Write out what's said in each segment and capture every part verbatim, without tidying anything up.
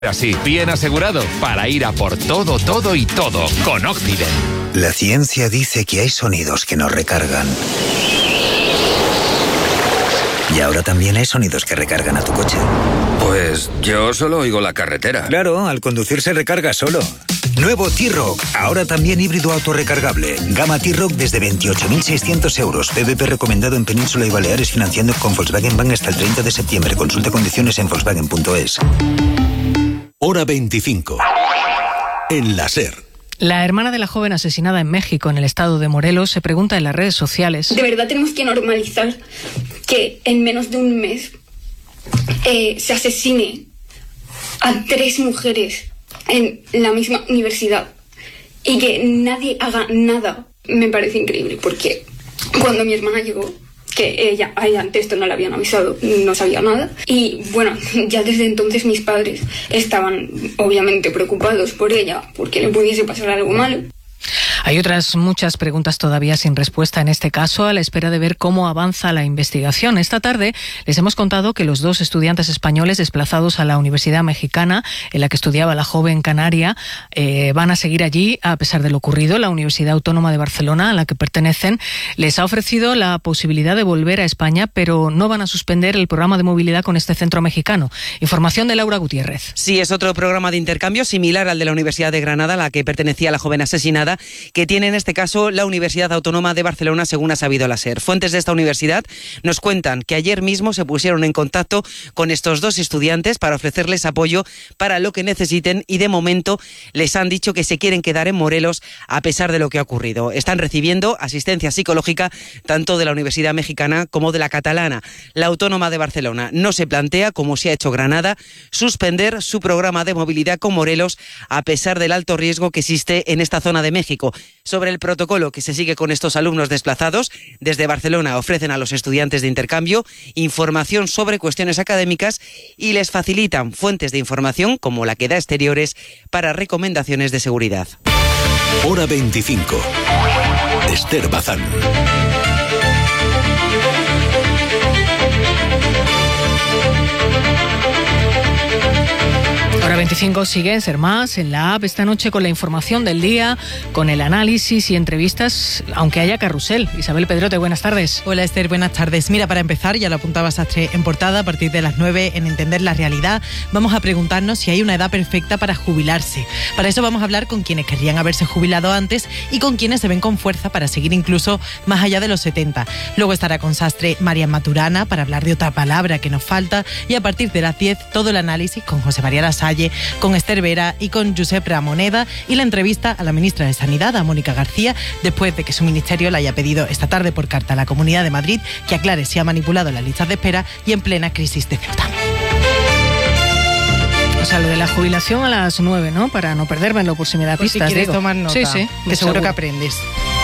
Así, bien asegurado para ir a por todo, todo y todo con Occident. La ciencia dice que hay sonidos que nos recargan. Y ahora también hay sonidos que recargan a tu coche. Pues yo solo oigo la carretera. Claro, al conducir se recarga solo. Nuevo T-Roc, ahora también híbrido autorrecargable. Gama T-Roc desde veintiocho mil seiscientos euros. P V P recomendado en Península y Baleares, financiando con Volkswagen Bank hasta el treinta de septiembre. Consulta condiciones en volkswagen punto es. Hora veinticinco. En la SER. La hermana de la joven asesinada en México, en el estado de Morelos, se pregunta en las redes sociales. De verdad tenemos que normalizar que en menos de un mes eh, se asesine a tres mujeres en la misma universidad y que nadie haga nada. Me parece increíble porque cuando mi hermana llegó, que ella, a ella antes esto no le habían avisado, no sabía nada. Y bueno, ya desde entonces mis padres estaban obviamente preocupados por ella, porque le pudiese pasar algo malo. Hay otras muchas preguntas todavía sin respuesta en este caso, a la espera de ver cómo avanza la investigación. Esta tarde les hemos contado que los dos estudiantes españoles desplazados a la Universidad Mexicana, en la que estudiaba la joven canaria, eh, van a seguir allí a pesar de lo ocurrido. La Universidad Autónoma de Barcelona, a la que pertenecen, les ha ofrecido la posibilidad de volver a España, pero no van a suspender el programa de movilidad con este centro mexicano. Información de Laura Gutiérrez. Sí, es otro programa de intercambio similar al de la Universidad de Granada, a la que pertenecía la joven asesinada, que tiene en este caso la Universidad Autónoma de Barcelona, según ha sabido la SER. Fuentes de esta universidad nos cuentan que ayer mismo se pusieron en contacto con estos dos estudiantes para ofrecerles apoyo para lo que necesiten y de momento les han dicho que se quieren quedar en Morelos a pesar de lo que ha ocurrido. Están recibiendo asistencia psicológica tanto de la Universidad Mexicana como de la catalana. La Autónoma de Barcelona no se plantea, como se ha hecho Granada, suspender su programa de movilidad con Morelos a pesar del alto riesgo que existe en esta zona de México. Sobre el protocolo que se sigue con estos alumnos desplazados, desde Barcelona ofrecen a los estudiantes de intercambio información sobre cuestiones académicas y les facilitan fuentes de información como la que da Exteriores para recomendaciones de seguridad. Hora veinticinco. Esther Bazán. Hora veinticinco sigue en Ser Más, en la app, esta noche con la información del día, con el análisis y entrevistas, aunque haya carrusel. Isabel Pedrote, buenas tardes. Hola Esther, buenas tardes. Mira, para empezar, ya lo apuntaba Sastre en portada, a partir de las nueve, en Entender la Realidad, vamos a preguntarnos si hay una edad perfecta para jubilarse. Para eso vamos a hablar con quienes querrían haberse jubilado antes y con quienes se ven con fuerza para seguir incluso más allá de los setenta. Luego estará con Sastre Marian Maturana para hablar de otra palabra que nos falta y a partir de las diez todo el análisis con José María Lasalle, con Esther Vera y con Josep Ramoneda y la entrevista a la ministra de Sanidad, a Mónica García, después de que su ministerio le haya pedido esta tarde por carta a la Comunidad de Madrid que aclare si ha manipulado las listas de espera y en plena crisis de Ceuta. O sea, lo de la jubilación a las nueve, ¿no? Para no perdérmelo por si me da pues pistas. Si quieres digo. tomar nota, sí, sí, que seguro, seguro que aprendes.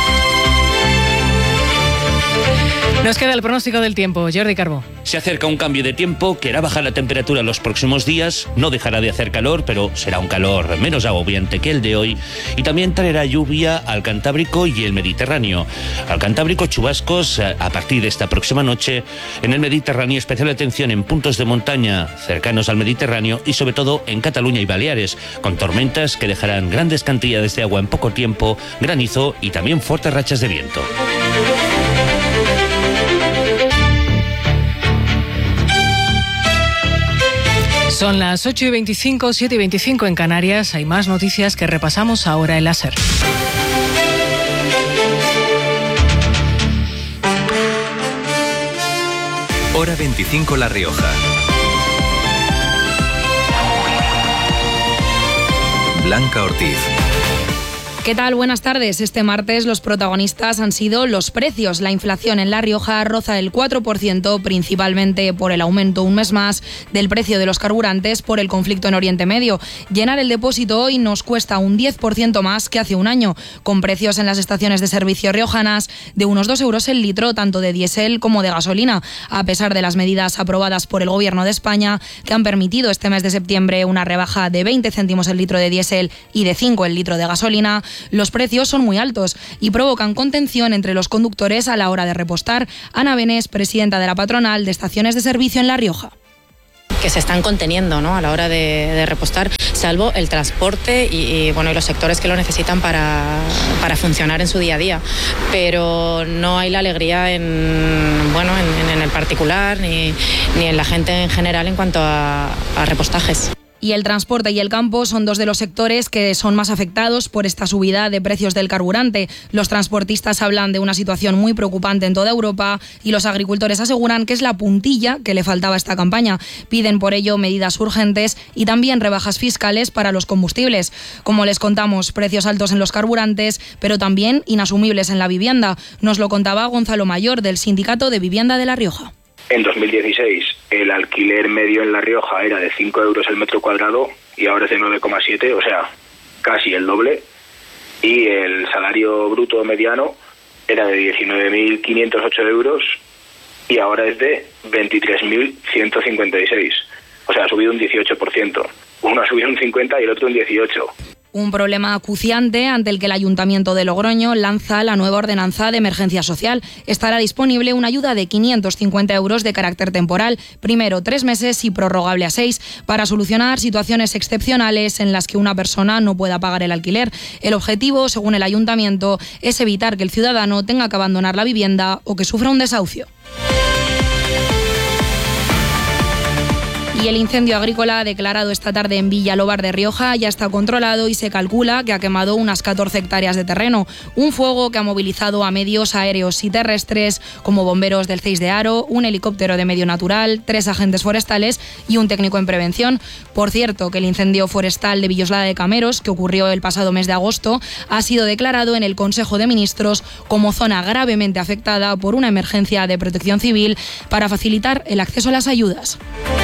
Nos queda el pronóstico del tiempo, Jordi Carbó. Se acerca un cambio de tiempo que hará bajar la temperatura los próximos días, no dejará de hacer calor, pero será un calor menos agobiante que el de hoy y también traerá lluvia al Cantábrico y el Mediterráneo. Al Cantábrico, chubascos a partir de esta próxima noche. En el Mediterráneo, especial atención en puntos de montaña cercanos al Mediterráneo y sobre todo en Cataluña y Baleares, con tormentas que dejarán grandes cantidades de agua en poco tiempo, granizo y también fuertes rachas de viento. Son las ocho y veinticinco, siete y veinticinco en Canarias. Hay más noticias que repasamos ahora en la SER. Hora veinticinco La Rioja. Blanca Ortiz. ¿Qué tal? Buenas tardes. Este martes los protagonistas han sido los precios. La inflación en La Rioja roza el cuatro por ciento, principalmente por el aumento un mes más del precio de los carburantes por el conflicto en Oriente Medio. Llenar el depósito hoy nos cuesta un diez por ciento más que hace un año, con precios en las estaciones de servicio riojanas de unos dos euros el litro, tanto de diésel como de gasolina, a pesar de las medidas aprobadas por el Gobierno de España, que han permitido este mes de septiembre una rebaja de veinte céntimos el litro de diésel y de cinco el litro de gasolina. Los precios son muy altos y provocan contención entre los conductores a la hora de repostar. Ana Benés, presidenta de la patronal de estaciones de servicio en La Rioja. que se están conteniendo, ¿no?, a la hora de, de repostar, salvo el transporte y, y, bueno, y los sectores que lo necesitan para, para funcionar en su día a día. Pero no hay la alegría en, bueno, en, en el particular ni, ni en la gente en general en cuanto a, a repostajes. Y el transporte y el campo son dos de los sectores que son más afectados por esta subida de precios del carburante. Los transportistas hablan de una situación muy preocupante en toda Europa y los agricultores aseguran que es la puntilla que le faltaba a esta campaña. Piden por ello medidas urgentes y también rebajas fiscales para los combustibles. Como les contamos, precios altos en los carburantes, pero también inasumibles en la vivienda. Nos lo contaba Gonzalo Mayor, del Sindicato de Vivienda de La Rioja. En dos mil dieciséis el alquiler medio en La Rioja era de cinco euros el metro cuadrado y ahora es de nueve coma siete, o sea, casi el doble. Y el salario bruto mediano era de diecinueve mil quinientos ocho euros y ahora es de veintitrés mil ciento cincuenta y seis. O sea, ha subido un dieciocho por ciento. Uno ha subido un cincuenta por ciento y el otro un dieciocho por ciento. Un problema acuciante ante el que el Ayuntamiento de Logroño lanza la nueva ordenanza de emergencia social. Estará disponible una ayuda de quinientos cincuenta euros de carácter temporal, primero tres meses y prorrogable a seis, para solucionar situaciones excepcionales en las que una persona no pueda pagar el alquiler. El objetivo, según el Ayuntamiento, es evitar que el ciudadano tenga que abandonar la vivienda o que sufra un desahucio. Y el incendio agrícola declarado esta tarde en Villalobar de Rioja ya está controlado y se calcula que ha quemado unas catorce hectáreas de terreno. Un fuego que ha movilizado a medios aéreos y terrestres como bomberos del C I S de Haro, un helicóptero de medio natural, tres agentes forestales y un técnico en prevención. Por cierto, que el incendio forestal de Villoslada de Cameros, que ocurrió el pasado mes de agosto, ha sido declarado en el Consejo de Ministros como zona gravemente afectada por una emergencia de protección civil para facilitar el acceso a las ayudas.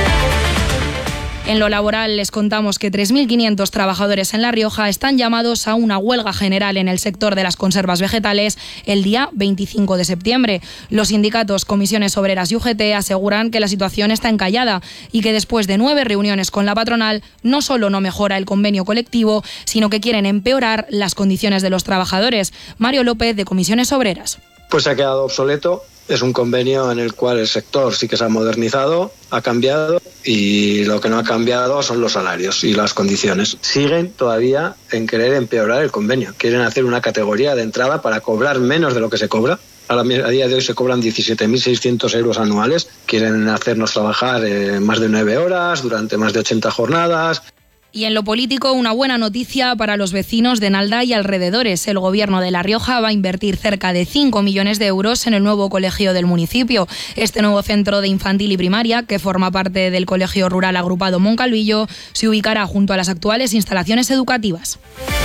En lo laboral les contamos que tres mil quinientos trabajadores en La Rioja están llamados a una huelga general en el sector de las conservas vegetales el día veinticinco de septiembre. Los sindicatos Comisiones Obreras y U G T aseguran que la situación está encallada y que después de nueve reuniones con la patronal no solo no mejora el convenio colectivo, sino que quieren empeorar las condiciones de los trabajadores. Mario López, de Comisiones Obreras. Pues ha quedado obsoleto. Es un convenio en el cual el sector sí que se ha modernizado, ha cambiado y lo que no ha cambiado son los salarios y las condiciones. Siguen todavía en querer empeorar el convenio. Quieren hacer una categoría de entrada para cobrar menos de lo que se cobra. A día de hoy se cobran diecisiete mil seiscientos euros anuales. Quieren hacernos trabajar eh, más de nueve horas durante más de ochenta jornadas. Y en lo político, una buena noticia para los vecinos de Nalda y alrededores. El Gobierno de La Rioja va a invertir cerca de cinco millones de euros en el nuevo colegio del municipio. Este nuevo centro de infantil y primaria, que forma parte del Colegio Rural Agrupado Moncalvillo, se ubicará junto a las actuales instalaciones educativas.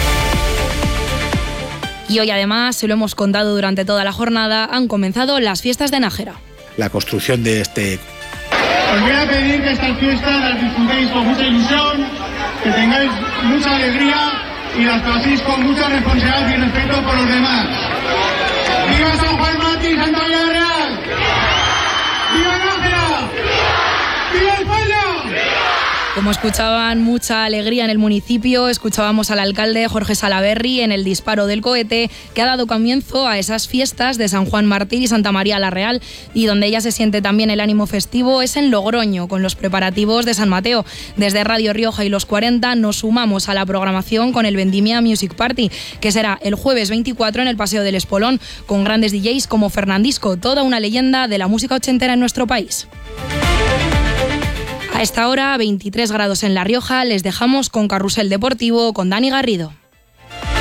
Y hoy además, se lo hemos contado durante toda la jornada, han comenzado las fiestas de Nájera. La construcción de este... Os voy a pedir que estas fiestas las disfrutéis con mucha ilusión, que tengáis mucha alegría y las paséis con mucha responsabilidad y respeto por los demás. ¡Viva San Juan Martín, Santa María Real! ¡Viva Nájera! ¡Viva España! Como escuchaban, mucha alegría en el municipio, escuchábamos al alcalde Jorge Salaberry en el disparo del cohete que ha dado comienzo a esas fiestas de San Juan Mártir y Santa María la Real, y donde ya se siente también el ánimo festivo es en Logroño, con los preparativos de San Mateo. Desde Radio Rioja y Los cuarenta nos sumamos a la programación con el Vendimia Music Party, que será el jueves veinticuatro en el Paseo del Espolón, con grandes D Js como Fernandisco, toda una leyenda de la música ochentera en nuestro país. A esta hora, veintitrés grados en La Rioja, les dejamos con Carrusel Deportivo con Dani Garrido.